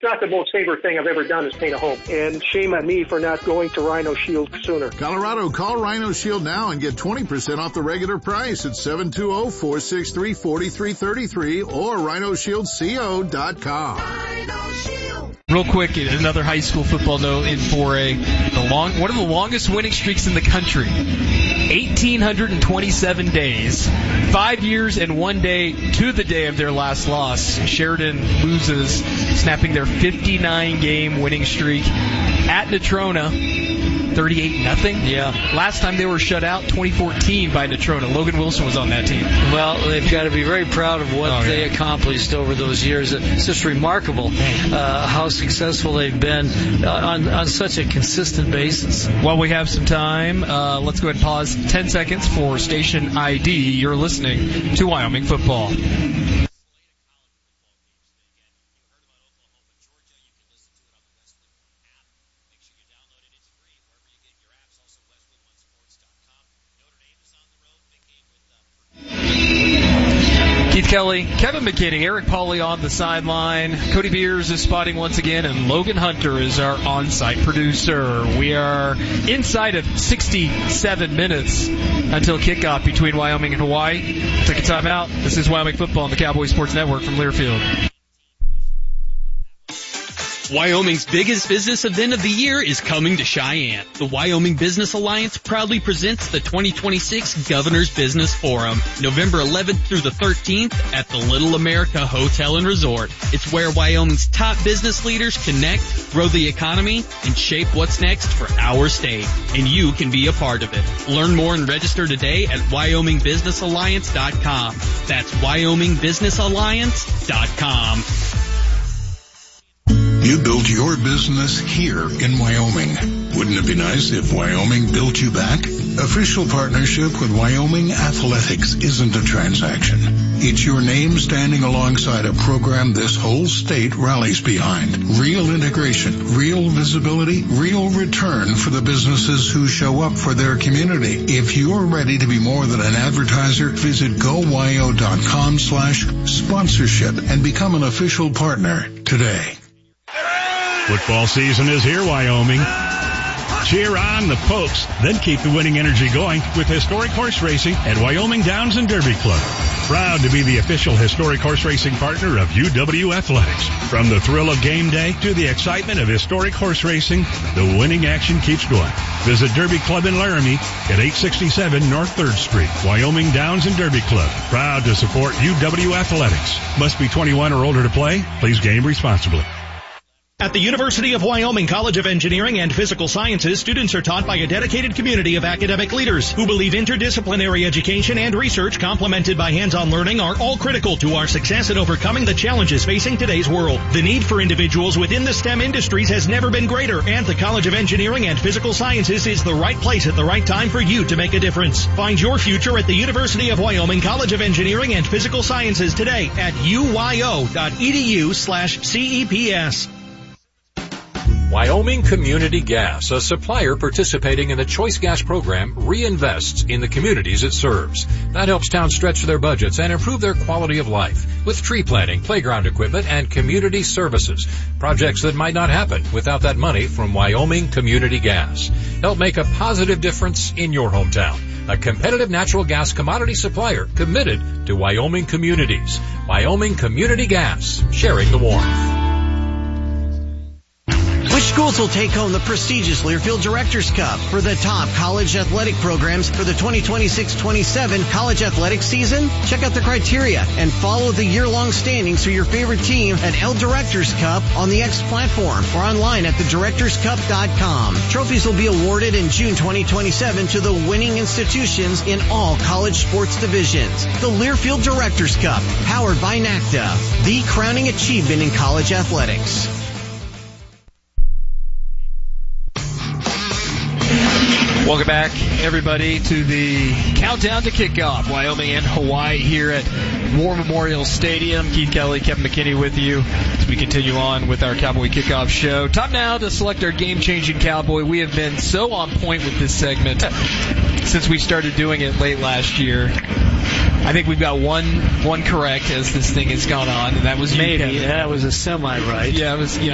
not the most favorite thing I've ever done is paint a home. And shame on me for not going to Rhino Shield sooner. Colorado, call Rhino Shield now and get 20% off the regular price at 720-463-4333 or rhinoshieldco.com. Rhino Shield. Real quick, another high school football note in 4A. One of the longest winning streaks in the country. 1,827 days. 5 years and 1 day to the day of their last loss. Sheridan loses, snapping their 59-game winning streak at Natrona. 38-0. Yeah. Last time they were shut out, 2014 by Natrona. Logan Wilson was on that team. Well, they've got to be very proud of what they accomplished over those years. It's just remarkable how successful they've been on such a consistent basis. While we have some time, let's go ahead and pause 10 seconds for station ID. You're listening to Wyoming Football. Keith Kelly, Kevin McKinney, Eric Pauley on the sideline. Cody Beers is spotting once again, and Logan Hunter is our on-site producer. We are inside of 67 minutes until kickoff between Wyoming and Hawaii. Take a time out. This is Wyoming Football on the Cowboy Sports Network from Learfield. Wyoming's biggest business event of the year is coming to Cheyenne. The Wyoming Business Alliance proudly presents the 2026 Governor's Business Forum, November 11th through the 13th at the Little America Hotel and Resort. It's where Wyoming's top business leaders connect, grow the economy, and shape what's next for our state. And you can be a part of it. Learn more and register today at WyomingBusinessAlliance.com. That's WyomingBusinessAlliance.com. You built your business here in Wyoming. Wouldn't it be nice if Wyoming built you back? Official partnership with Wyoming Athletics isn't a transaction. It's your name standing alongside a program this whole state rallies behind. Real integration, real visibility, real return for the businesses who show up for their community. If you're ready to be more than an advertiser, visit gowyo.com/sponsorship and become an official partner today. Football season is here, Wyoming. Cheer on the Pokes, then keep the winning energy going with historic horse racing at Wyoming Downs and Derby Club. Proud to be the official historic horse racing partner of UW Athletics. From the thrill of game day to the excitement of historic horse racing, the winning action keeps going. Visit Derby Club in Laramie at 867 North 3rd Street. Wyoming Downs and Derby Club. Proud to support UW Athletics. Must be 21 or older to play. Please game responsibly. At the University of Wyoming College of Engineering and Physical Sciences, students are taught by a dedicated community of academic leaders who believe interdisciplinary education and research complemented by hands-on learning are all critical to our success in overcoming the challenges facing today's world. The need for individuals within the STEM industries has never been greater, and the College of Engineering and Physical Sciences is the right place at the right time for you to make a difference. Find your future at the University of Wyoming College of Engineering and Physical Sciences today at uyo.edu/CEPS. Wyoming Community Gas, a supplier participating in the Choice Gas program, reinvests in the communities it serves. That helps towns stretch their budgets and improve their quality of life with tree planting, playground equipment, and community services. Projects that might not happen without that money from Wyoming Community Gas. Help make a positive difference in your hometown. A competitive natural gas commodity supplier committed to Wyoming communities. Wyoming Community Gas, sharing the warmth. Which schools will take home the prestigious Learfield Directors Cup for the top college athletic programs for the 2026-27 college athletics season? Check out the criteria and follow the year-long standings for your favorite team at L Directors Cup on the X platform or online at thedirectorscup.com. Trophies will be awarded in June 2027 to the winning institutions in all college sports divisions. The Learfield Directors Cup, powered by NACDA, the crowning achievement in college athletics. Welcome back, everybody, to the countdown to kickoff. Wyoming and Hawaii here at War Memorial Stadium. Keith Kelly, Kevin McKinney with you as we continue on with our Cowboy Kickoff show. Time now to select our game-changing Cowboy. We have been so on point with this segment since we started doing it late last year. I think we've got one correct as this thing has gone on, and that was maybe. Kevin. That was a semi-right. Yeah, it was.